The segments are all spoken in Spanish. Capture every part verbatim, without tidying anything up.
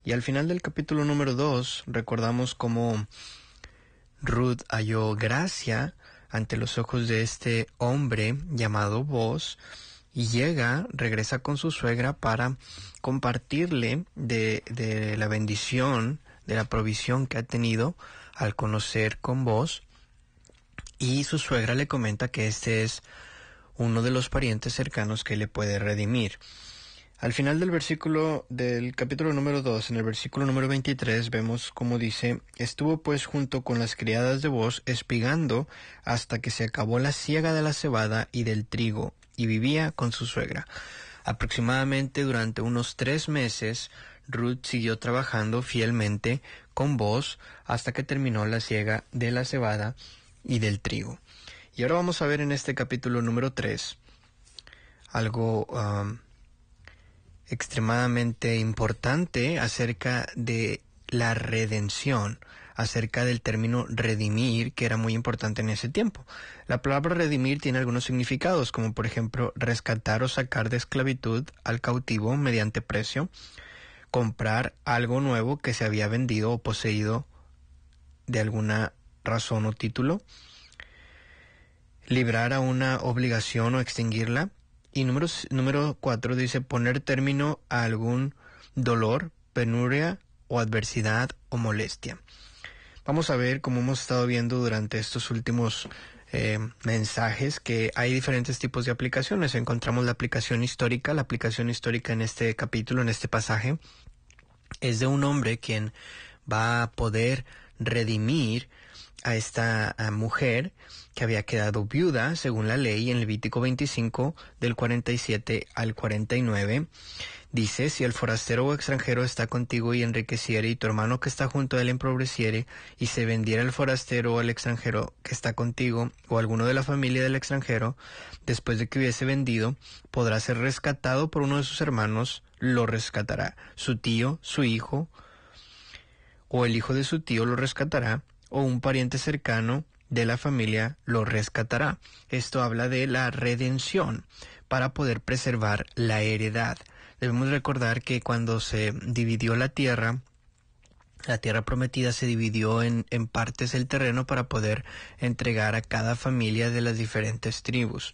Y al final del capítulo número dos, recordamos cómo Ruth halló gracia ante los ojos de este hombre llamado Boaz, y llega, regresa con su suegra para compartirle de, de la bendición, de la provisión que ha tenido al conocer con Boaz, y su suegra le comenta que este es uno de los parientes cercanos que le puede redimir. Al final del versículo del capítulo número dos, en el versículo número veintitrés, vemos como dice: estuvo pues junto con las criadas de Boaz espigando hasta que se acabó la siega de la cebada y del trigo, y vivía con su suegra. Aproximadamente durante unos tres meses, Ruth siguió trabajando fielmente con Boaz hasta que terminó la siega de la cebada y del trigo. Y ahora vamos a ver en este capítulo número tres algo um, extremadamente importante acerca de la redención, acerca del término redimir, que era muy importante en ese tiempo. La palabra redimir tiene algunos significados, como por ejemplo rescatar o sacar de esclavitud al cautivo mediante precio, comprar algo nuevo que se había vendido o poseído de alguna razón o título, librar a una obligación o extinguirla. Y número, número cuatro dice poner término a algún dolor, penuria o adversidad o molestia. Vamos a ver, como hemos estado viendo durante estos últimos eh, mensajes, que hay diferentes tipos de aplicaciones. Encontramos la aplicación histórica. La aplicación histórica en este capítulo, en este pasaje, es de un hombre quien va a poder redimir a esta a mujer que había quedado viuda según la ley. En Levítico veinticinco, del cuarenta y siete al cuarenta y nueve, dice: si el forastero o extranjero está contigo y enriqueciere, y tu hermano que está junto a él empobreciere, y se vendiera el forastero o el extranjero que está contigo, o alguno de la familia del extranjero, después de que hubiese vendido, podrá ser rescatado por uno de sus hermanos, lo rescatará. Su tío, su hijo, o el hijo de su tío lo rescatará, o un pariente cercano de la familia lo rescatará. Esto habla de la redención para poder preservar la heredad. Debemos recordar que cuando se dividió la tierra, la tierra prometida se dividió en, en partes del terreno para poder entregar a cada familia de las diferentes tribus.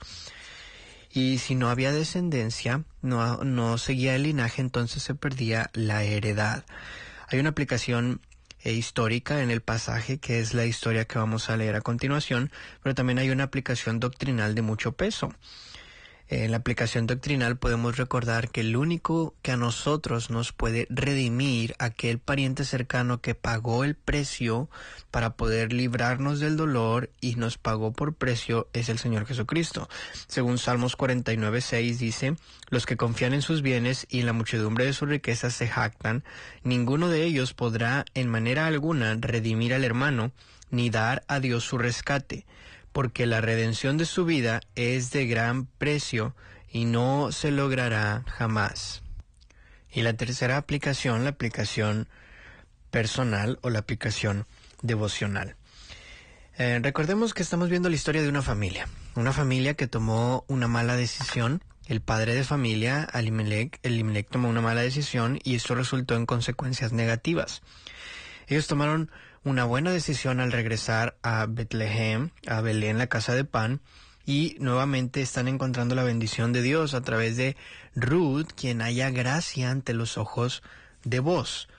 Y si no había descendencia, no, no seguía el linaje, entonces se perdía la heredad. Hay una aplicación e histórica en el pasaje, que es la historia que vamos a leer a continuación, pero también hay una aplicación doctrinal de mucho peso. En la aplicación doctrinal podemos recordar que el único que a nosotros nos puede redimir, aquel pariente cercano que pagó el precio para poder librarnos del dolor y nos pagó por precio, es el Señor Jesucristo. Según Salmos cuarenta y nueve, seis dice: los que confían en sus bienes y en la muchedumbre de sus riquezas se jactan, ninguno de ellos podrá en manera alguna redimir al hermano, ni dar a Dios su rescate, porque la redención de su vida es de gran precio y no se logrará jamás. Y la tercera aplicación, la aplicación personal o la aplicación devocional. Eh, recordemos que estamos viendo la historia de una familia, una familia que tomó una mala decisión. El padre de familia, Elimelech, Elimelech tomó una mala decisión y esto resultó en consecuencias negativas. Ellos tomaron una buena decisión al regresar a Betlehem, a Belén, la casa de pan, y nuevamente están encontrando la bendición de Dios a través de Ruth, quien halla gracia ante los ojos de Boaz.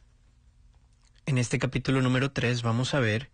En este capítulo número tres vamos a ver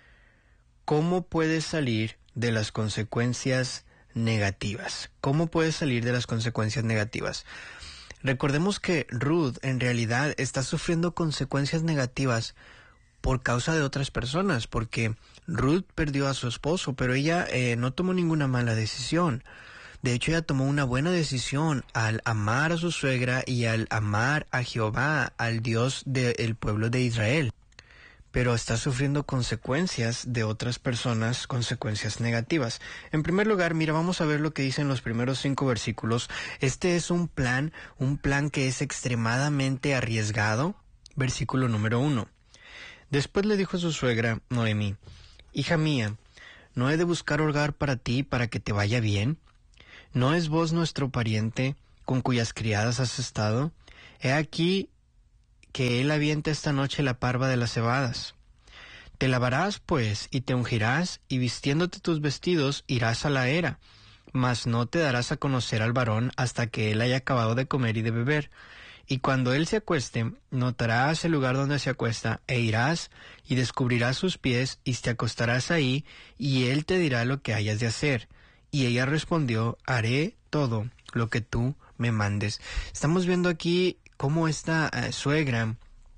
cómo puedes salir de las consecuencias negativas. ¿Cómo puedes salir de las consecuencias negativas? Recordemos que Ruth en realidad está sufriendo consecuencias negativas por causa de otras personas, porque Ruth perdió a su esposo, pero ella eh, no tomó ninguna mala decisión. De hecho, ella tomó una buena decisión al amar a su suegra y al amar a Jehová, al Dios del pueblo de Israel. Pero está sufriendo consecuencias de otras personas, consecuencias negativas. En primer lugar, mira, vamos a ver lo que dicen los primeros cinco versículos. Este es un plan, un plan que es extremadamente arriesgado. Versículo número uno. Después le dijo a su suegra, Noemí: hija mía, ¿no he de buscar hogar para ti para que te vaya bien? ¿No es vos nuestro pariente con cuyas criadas has estado? He aquí que él avienta esta noche la parva de las cebadas. Te lavarás, pues, y te ungirás, y vistiéndote tus vestidos irás a la era, mas no te darás a conocer al varón hasta que él haya acabado de comer y de beber. Y cuando él se acueste, notarás el lugar donde se acuesta, e irás y descubrirás sus pies, y te acostarás ahí, y él te dirá lo que hayas de hacer. Y ella respondió, haré todo lo que tú me mandes. Estamos viendo aquí cómo esta uh, suegra,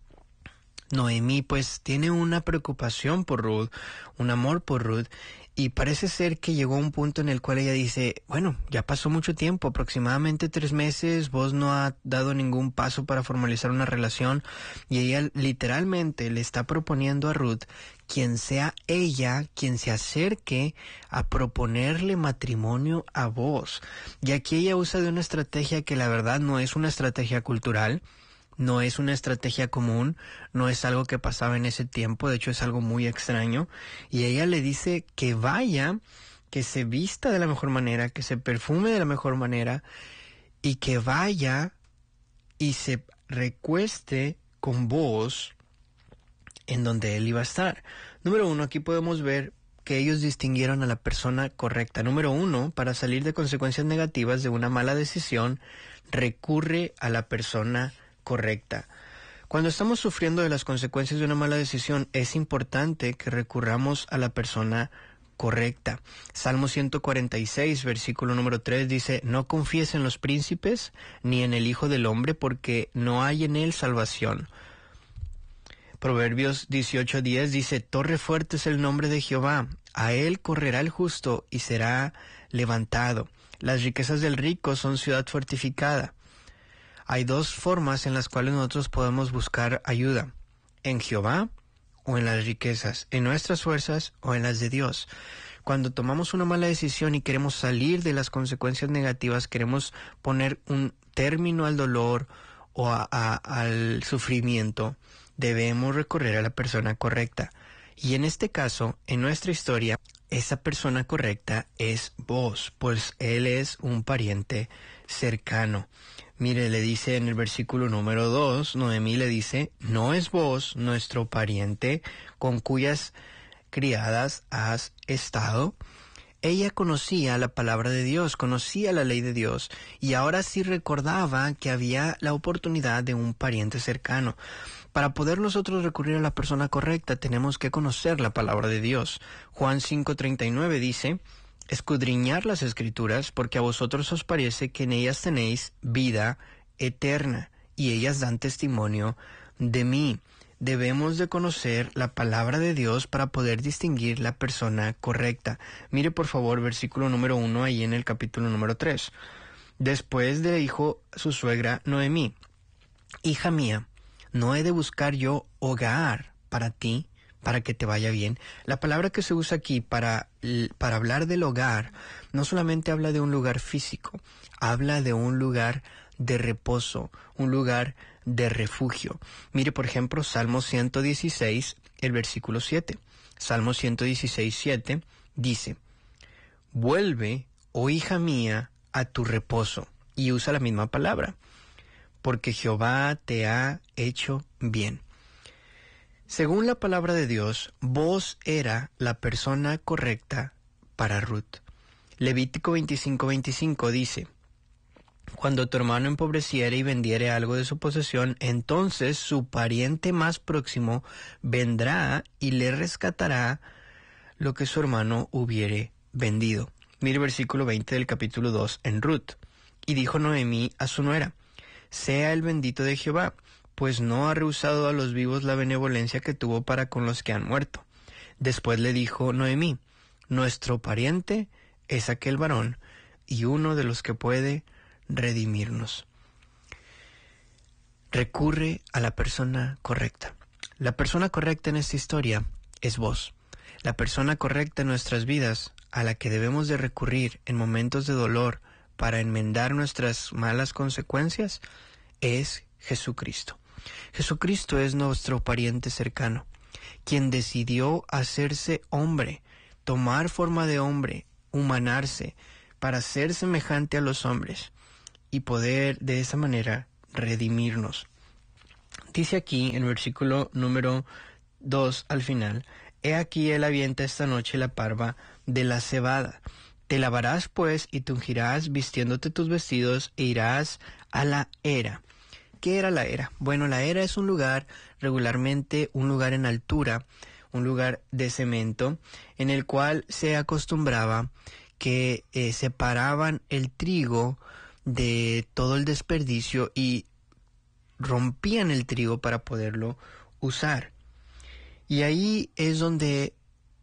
Noemí, pues tiene una preocupación por Ruth, un amor por Ruth, y parece ser que llegó a un punto en el cual ella dice, bueno, ya pasó mucho tiempo, aproximadamente tres meses, vos no has dado ningún paso para formalizar una relación, y ella literalmente le está proponiendo a Ruth quien sea ella quien se acerque a proponerle matrimonio a vos. Y aquí ella usa de una estrategia que la verdad no es una estrategia cultural, no es una estrategia común, no es algo que pasaba en ese tiempo, de hecho es algo muy extraño. Y ella le dice que vaya, que se vista de la mejor manera, que se perfume de la mejor manera y que vaya y se recueste con vos en donde él iba a estar. Número uno, aquí podemos ver que ellos distinguieron a la persona correcta. Número uno, para salir de consecuencias negativas de una mala decisión, recurre a la persona correcta. Cuando estamos sufriendo de las consecuencias de una mala decisión, es importante que recurramos a la persona correcta. Salmo ciento cuarenta y seis, versículo número tres dice, no confíes en los príncipes ni en el Hijo del Hombre, porque no hay en él salvación. Proverbios dieciocho diez dice, torre fuerte es el nombre de Jehová, a él correrá el justo y será levantado. Las riquezas del rico son ciudad fortificada. Hay dos formas en las cuales nosotros podemos buscar ayuda, en Jehová o en las riquezas, en nuestras fuerzas o en las de Dios. Cuando tomamos una mala decisión y queremos salir de las consecuencias negativas, queremos poner un término al dolor o a, a, al sufrimiento, debemos recorrer a la persona correcta. Y en este caso, en nuestra historia, esa persona correcta es vos, pues él es un pariente cercano. Mire, le dice en el versículo número dos, Noemí le dice, ¿no es vos nuestro pariente con cuyas criadas has estado? Ella conocía la palabra de Dios, conocía la ley de Dios, y ahora sí recordaba que había la oportunidad de un pariente cercano. Para poder nosotros recurrir a la persona correcta, tenemos que conocer la palabra de Dios. Juan cinco treinta y nueve dice, escudriñar las Escrituras, porque a vosotros os parece que en ellas tenéis vida eterna, y ellas dan testimonio de mí. Debemos de conocer la palabra de Dios para poder distinguir la persona correcta. Mire por favor versículo número uno ahí en el capítulo número tres. Después le dijo su suegra Noemí, hija mía, ¿no he de buscar yo hogar para ti, para que te vaya bien? La palabra que se usa aquí para, para hablar del hogar no solamente habla de un lugar físico, habla de un lugar de reposo, un lugar de refugio. Mire, por ejemplo, Salmo ciento dieciséis, el versículo siete. Salmo ciento dieciséis, siete dice, vuelve, oh hija mía, a tu reposo. Y usa la misma palabra, porque Jehová te ha hecho bien. Según la palabra de Dios, vos era la persona correcta para Ruth. Levítico veinticinco, veinticinco dice, cuando tu hermano empobreciere y vendiere algo de su posesión, entonces su pariente más próximo vendrá y le rescatará lo que su hermano hubiere vendido. Mire el versículo veinte del capítulo dos en Ruth. Y dijo Noemí a su nuera, sea el bendito de Jehová, pues no ha rehusado a los vivos la benevolencia que tuvo para con los que han muerto. Después le dijo Noemí, nuestro pariente es aquel varón y uno de los que puede redimirnos. Recurre a la persona correcta. La persona correcta en esta historia es vos. La persona correcta en nuestras vidas a la que debemos de recurrir en momentos de dolor para enmendar nuestras malas consecuencias es Jesucristo. Jesucristo es nuestro pariente cercano, quien decidió hacerse hombre, tomar forma de hombre, humanarse, para ser semejante a los hombres y poder de esa manera redimirnos. Dice aquí en el versículo número dos al final: He aquí él avienta esta noche la parva de la cebada. Te lavarás pues y te ungirás vistiéndote tus vestidos e irás a la era. ¿Qué era la era? Bueno, la era es un lugar, regularmente un lugar en altura, un lugar de cemento, en el cual se acostumbraba que eh, separaban el trigo de todo el desperdicio y rompían el trigo para poderlo usar. Y ahí es donde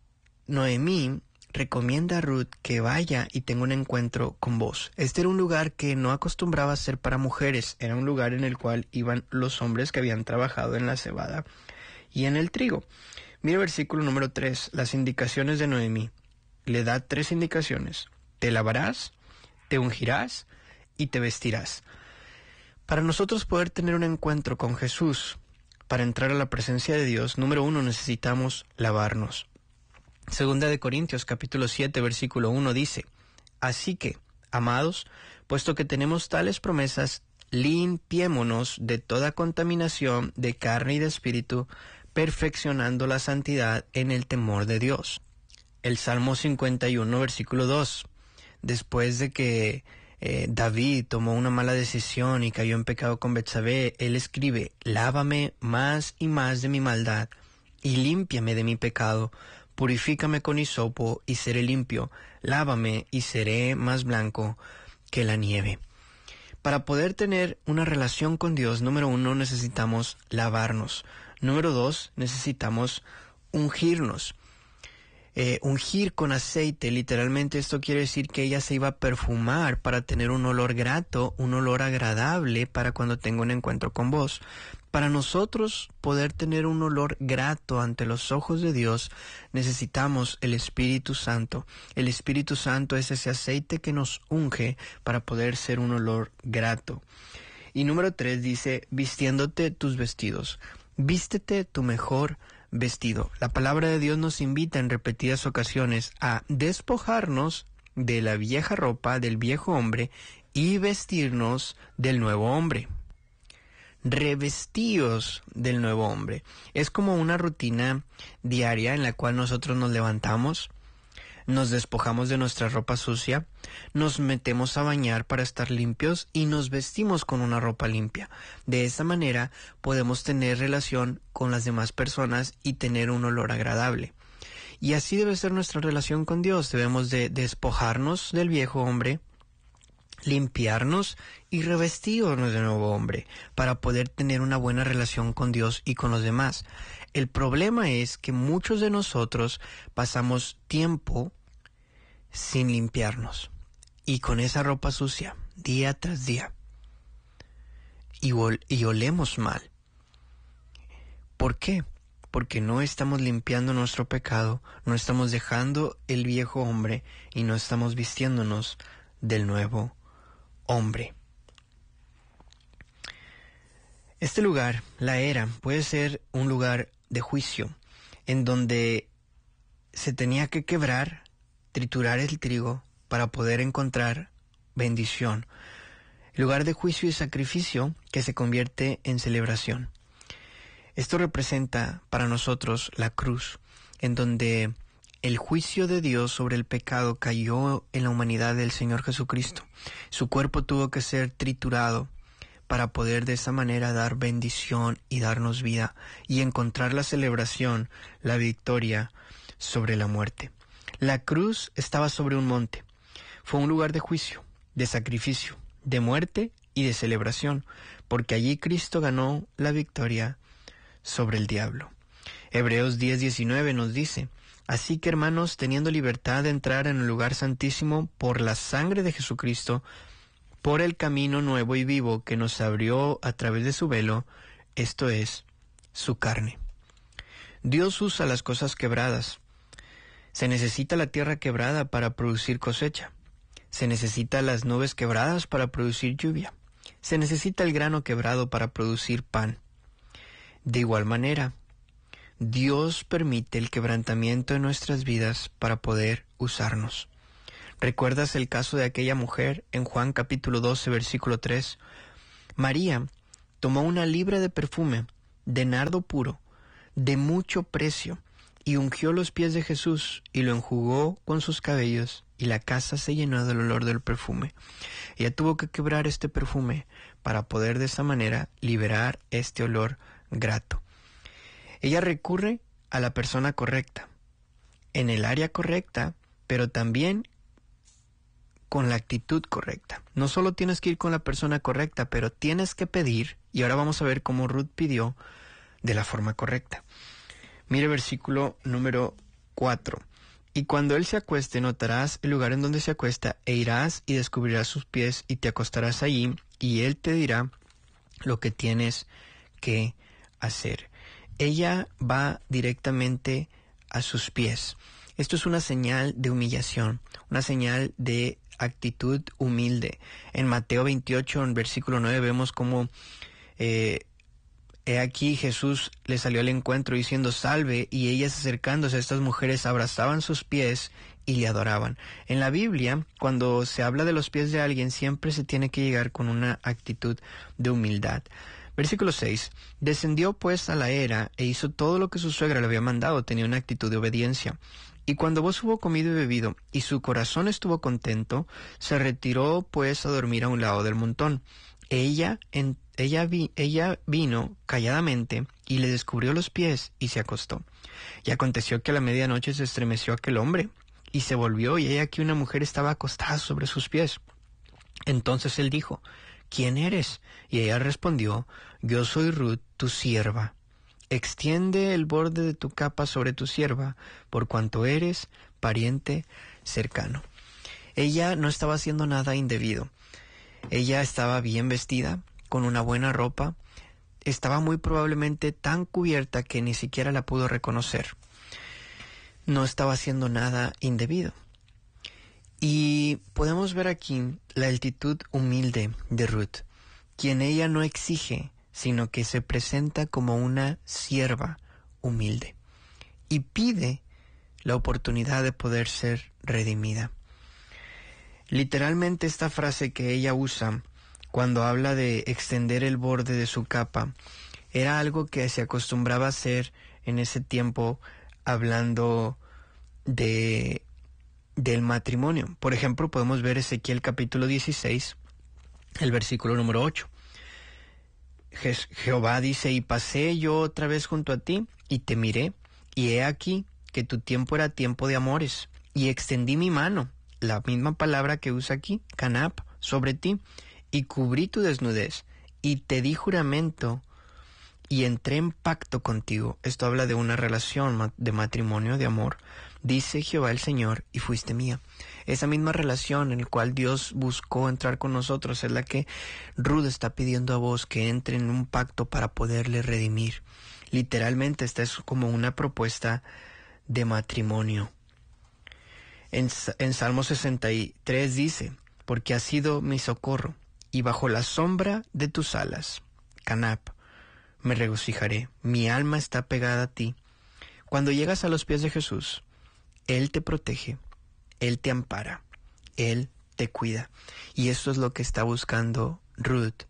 Noemí recomienda a Ruth que vaya y tenga un encuentro con vos. Este era un lugar que no acostumbraba a ser para mujeres, era un lugar en el cual iban los hombres que habían trabajado en la cebada y en el trigo. Mira el versículo número tres, las indicaciones de Noemí. Le da tres indicaciones: te lavarás, te ungirás y te vestirás. Para nosotros poder tener un encuentro con Jesús, para entrar a la presencia de Dios, número uno, necesitamos lavarnos. Segunda de Corintios capítulo siete versículo uno dice: Así que, amados, puesto que tenemos tales promesas, limpiémonos de toda contaminación de carne y de espíritu, perfeccionando la santidad en el temor de Dios. El Salmo cincuenta y uno versículo dos: Después de que eh, David tomó una mala decisión y cayó en pecado con Betsabé, él escribe: Lávame más y más de mi maldad y límpiame de mi pecado. Purifícame con hisopo y seré limpio. Lávame y seré más blanco que la nieve. Para poder tener una relación con Dios, número uno, necesitamos lavarnos. Número dos, necesitamos ungirnos. Eh, ungir con aceite, literalmente esto quiere decir que ella se iba a perfumar para tener un olor grato, un olor agradable para cuando tenga un encuentro con vos. Para nosotros poder tener un olor grato ante los ojos de Dios, necesitamos el Espíritu Santo. El Espíritu Santo es ese aceite que nos unge para poder ser un olor grato. Y número tres dice: vistiéndote tus vestidos. Vístete tu mejor vestido. La palabra de Dios nos invita en repetidas ocasiones a despojarnos de la vieja ropa del viejo hombre y vestirnos del nuevo hombre. Revestíos del nuevo hombre. Es como una rutina diaria en la cual nosotros nos levantamos, nos despojamos de nuestra ropa sucia, nos metemos a bañar para estar limpios y nos vestimos con una ropa limpia. De esa manera podemos tener relación con las demás personas y tener un olor agradable. Y así debe ser nuestra relación con Dios. Debemos de despojarnos del viejo hombre, limpiarnos y revestirnos de nuevo hombre para poder tener una buena relación con Dios y con los demás. El problema es que muchos de nosotros pasamos tiempo sin limpiarnos y con esa ropa sucia día tras día y, ol- y olemos mal. ¿Por qué? Porque no estamos limpiando nuestro pecado, no estamos dejando el viejo hombre y no estamos vistiéndonos del nuevo hombre. Este lugar, la era, puede ser un lugar de juicio en donde se tenía que quebrar, triturar el trigo para poder encontrar bendición. Lugar de juicio y sacrificio que se convierte en celebración. Esto representa para nosotros la cruz, en donde el juicio de Dios sobre el pecado cayó en la humanidad del Señor Jesucristo. Su cuerpo tuvo que ser triturado para poder de esa manera dar bendición y darnos vida y encontrar la celebración, la victoria sobre la muerte. La cruz estaba sobre un monte. Fue un lugar de juicio, de sacrificio, de muerte y de celebración, porque allí Cristo ganó la victoria sobre el diablo. Hebreos diez diecinueve nos dice: Así que, hermanos, teniendo libertad de entrar en el lugar santísimo por la sangre de Jesucristo, por el camino nuevo y vivo que nos abrió a través de su velo, esto es, su carne. Dios usa las cosas quebradas. Se necesita la tierra quebrada para producir cosecha. Se necesita las nubes quebradas para producir lluvia. Se necesita el grano quebrado para producir pan. De igual manera, Dios permite el quebrantamiento de nuestras vidas para poder usarnos. ¿Recuerdas el caso de aquella mujer en Juan capítulo doce, versículo tres? María tomó una libra de perfume, de nardo puro, de mucho precio, y ungió los pies de Jesús, y lo enjugó con sus cabellos, y la casa se llenó del olor del perfume. Ella tuvo que quebrar este perfume para poder de esa manera liberar este olor grato. Ella recurre a la persona correcta, en el área correcta, pero también con la actitud correcta. No solo tienes que ir con la persona correcta, pero tienes que pedir, y ahora vamos a ver cómo Ruth pidió de la forma correcta. Mire versículo número cuatro. Y cuando él se acueste, notarás el lugar en donde se acuesta, e irás y descubrirás sus pies, y te acostarás allí, y él te dirá lo que tienes que hacer. Ella va directamente a sus pies. Esto es una señal de humillación, una señal de actitud humilde. En Mateo veintiocho, en versículo nueve, vemos cómo eh, he aquí Jesús le salió al encuentro diciendo salve, y ellas acercándose a estas mujeres abrazaban sus pies y le adoraban. En la Biblia, cuando se habla de los pies de alguien, siempre se tiene que llegar con una actitud de humildad. Versículo seis. Descendió pues a la era e hizo todo lo que su suegra le había mandado. Tenía una actitud de obediencia. Y cuando vos hubo comido y bebido, y su corazón estuvo contento, se retiró pues a dormir a un lado del montón. Ella, en, ella, vi, ella vino calladamente y le descubrió los pies y se acostó. Y aconteció que a la medianoche se estremeció aquel hombre, y se volvió, y he aquí una mujer estaba acostada sobre sus pies. Entonces él dijo, ¿quién eres? Y ella respondió, yo soy Ruth, tu sierva. Extiende el borde de tu capa sobre tu sierva, por cuanto eres pariente cercano. Ella no estaba haciendo nada indebido. Ella estaba bien vestida, con una buena ropa. Estaba muy probablemente tan cubierta que ni siquiera la pudo reconocer. No estaba haciendo nada indebido. Y podemos ver aquí la actitud humilde de Ruth, quien ella no exige, sino que se presenta como una sierva humilde y pide la oportunidad de poder ser redimida. Literalmente esta frase que ella usa cuando habla de extender el borde de su capa era algo que se acostumbraba a hacer en ese tiempo hablando de del matrimonio. Por ejemplo, podemos ver Ezequiel capítulo dieciséis, el versículo número ocho. Je- Jehová dice, y pasé yo otra vez junto a ti, y te miré, y he aquí que tu tiempo era tiempo de amores, y extendí mi mano, la misma palabra que usa aquí, canap, sobre ti, y cubrí tu desnudez, y te di juramento, y entré en pacto contigo. Esto habla de una relación de matrimonio, de amor. Dice Jehová el Señor, y fuiste mía. Esa misma relación en la cual Dios buscó entrar con nosotros es la que Ruth está pidiendo a vos, que entre en un pacto para poderle redimir. Literalmente esta es como una propuesta de matrimonio. En, en Salmo sesenta y tres dice, porque has sido mi socorro, y bajo la sombra de tus alas, canap, me regocijaré. Mi alma está pegada a ti. Cuando llegas a los pies de Jesús, Él te protege, Él te ampara, Él te cuida. Y eso es lo que está buscando Ruth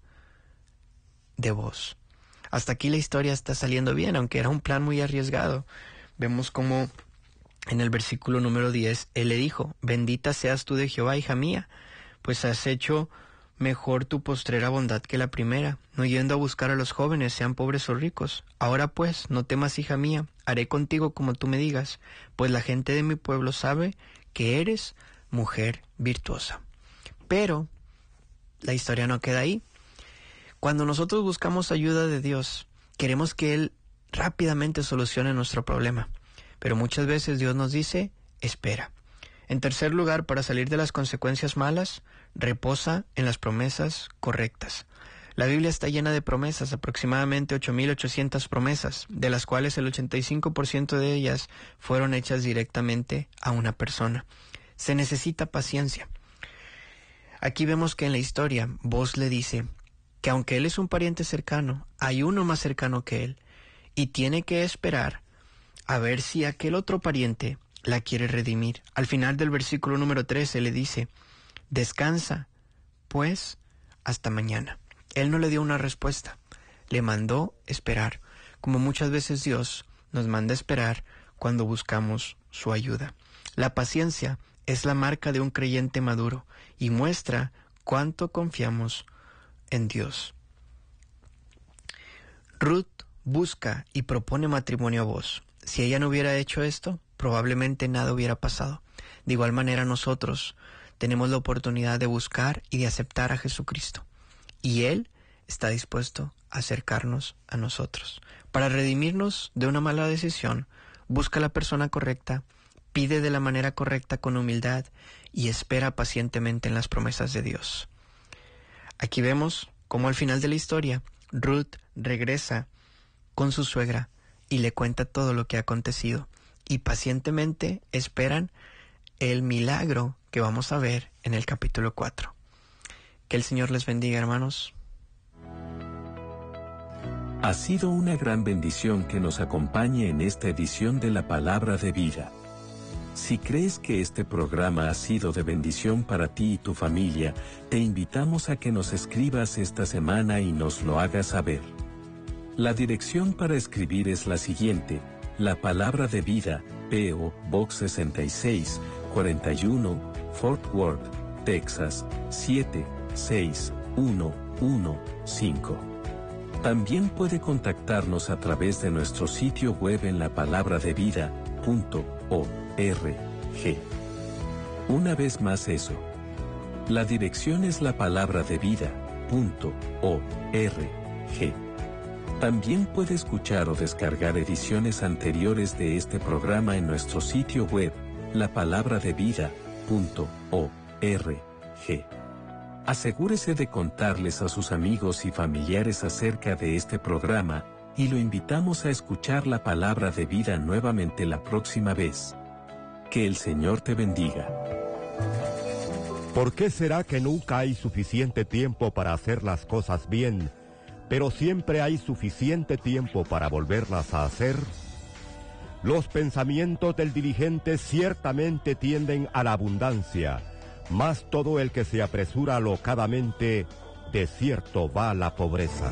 de vos. Hasta aquí la historia está saliendo bien, aunque era un plan muy arriesgado. Vemos como en el versículo número diez, Él le dijo, bendita seas tú de Jehová, hija mía, pues has hecho mejor tu postrera bondad que la primera, no yendo a buscar a los jóvenes, sean pobres o ricos. Ahora pues, no temas, hija mía, haré contigo como tú me digas, pues la gente de mi pueblo sabe que eres mujer virtuosa. Pero la historia no queda ahí. Cuando nosotros buscamos ayuda de Dios, queremos que Él rápidamente solucione nuestro problema. Pero muchas veces Dios nos dice, espera. En tercer lugar, para salir de las consecuencias malas, reposa en las promesas correctas. La Biblia está llena de promesas, aproximadamente ocho mil ochocientas promesas, de las cuales el ochenta y cinco por ciento de ellas fueron hechas directamente a una persona. Se necesita paciencia. Aquí vemos que en la historia, Boaz le dice que aunque él es un pariente cercano, hay uno más cercano que él, y tiene que esperar a ver si aquel otro pariente la quiere redimir. Al final del versículo número trece le dice, descansa, pues, hasta mañana. Él no le dio una respuesta. le mandó esperar, como muchas veces Dios nos manda esperar cuando buscamos su ayuda. La paciencia es la marca de un creyente maduro y muestra cuánto confiamos en Dios. Ruth busca y propone matrimonio a Booz. Si ella no hubiera hecho esto, probablemente nada hubiera pasado. De igual manera nosotros tenemos la oportunidad de buscar y de aceptar a Jesucristo. Y Él está dispuesto a acercarnos a nosotros. Para redimirnos de una mala decisión, busca a la persona correcta, pide de la manera correcta con humildad y espera pacientemente en las promesas de Dios. Aquí vemos cómo al final de la historia, Ruth regresa con su suegra y le cuenta todo lo que ha acontecido y pacientemente esperan el milagro que vamos a ver en el capítulo cuatro. Que el Señor les bendiga, hermanos. Ha sido una gran bendición que nos acompañe en esta edición de la Palabra de Vida. Si crees que este programa ha sido de bendición para ti y tu familia, te invitamos a que nos escribas esta semana y nos lo hagas saber. La dirección para escribir es la siguiente: La Palabra de Vida, P O Box sesenta y seis, cuarenta y uno, Fort Worth, Texas, siete seis uno uno cinco. También puede contactarnos a través de nuestro sitio web en la palabra de vida punto org. Una vez más eso. La dirección es la palabra de vida punto org. También puede escuchar o descargar ediciones anteriores de este programa en nuestro sitio web, la palabra de vida punto org. Asegúrese de contarles a sus amigos y familiares acerca de este programa, y lo invitamos a escuchar la palabra de vida nuevamente la próxima vez. Que el Señor te bendiga. ¿Por qué será que nunca hay suficiente tiempo para hacer las cosas bien, pero siempre hay suficiente tiempo para volverlas a hacer? Los pensamientos del diligente ciertamente tienden a la abundancia, mas todo el que se apresura alocadamente, de cierto va a la pobreza.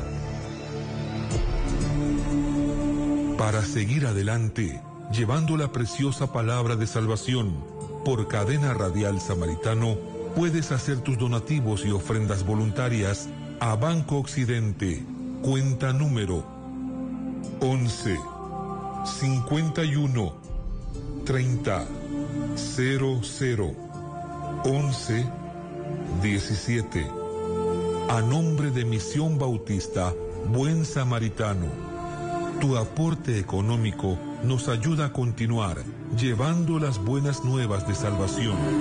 Para seguir adelante, llevando la preciosa palabra de salvación, por Cadena Radial Samaritano, puedes hacer tus donativos y ofrendas voluntarias a Banco Occidente, cuenta número once, cincuenta y uno, treinta, cero cero, once, diecisiete. A nombre de Misión Bautista Buen Samaritano. Tu aporte económico nos ayuda a continuar llevando las buenas nuevas de salvación.